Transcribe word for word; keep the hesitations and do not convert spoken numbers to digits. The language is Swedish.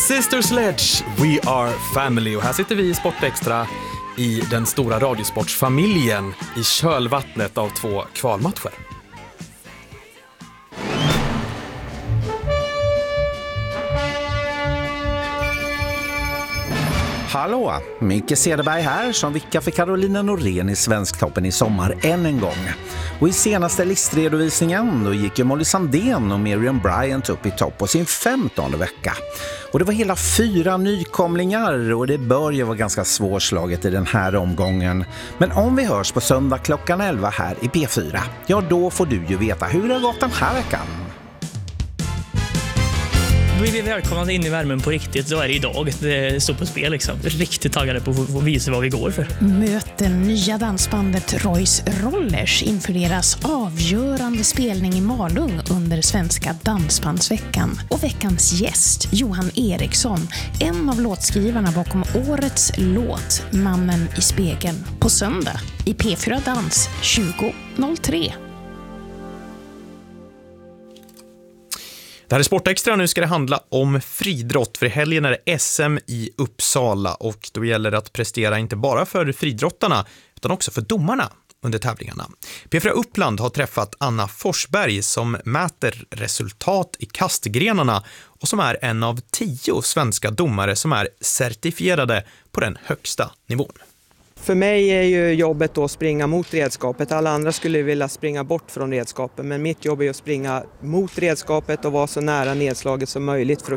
Sister Sledge, We Are Family. Och här sitter vi i Sportextra i den stora radiosportsfamiljen i kölvattnet av två kvalmatcher. Hallå, Micke Cederberg här som vickar för Carolina Norén i Svensktoppen i sommar än en gång. Och i senaste listredovisningen då gick ju Molly Sandén och Miriam Bryant upp i topp på sin femtonde vecka. Och det var hela fyra nykomlingar och det bör ju vara ganska svårslaget i den här omgången. Men om vi hörs på söndag klockan elva här i P fyra, ja då får du ju veta hur det har gått den här veckan. Då är vi välkomna in i värmen på riktigt. Så är det idag. Det står på spel liksom. Riktigt taggade på att visa vad vi går för. Möt det nya dansbandet Royce Rollers inför deras avgörande spelning i Malung under Svenska dansbandsveckan. Och veckans gäst, Johan Eriksson, en av låtskrivarna bakom årets låt Mannen i spegeln. På söndag i P fyra Dans tjugo noll tre. Det här är Sportextra, nu ska det handla om friidrott. För i helgen är det S M i Uppsala och då gäller det att prestera inte bara för friidrottarna utan också för domarna under tävlingarna. P fyra Uppland har träffat Anna Forsberg som mäter resultat i kastgrenarna och som är en av tio svenska domare som är certifierade på den högsta nivån. För mig är ju jobbet då att springa mot redskapet. Alla andra skulle vilja springa bort från redskapet. Men mitt jobb är att springa mot redskapet och vara så nära nedslaget som möjligt för att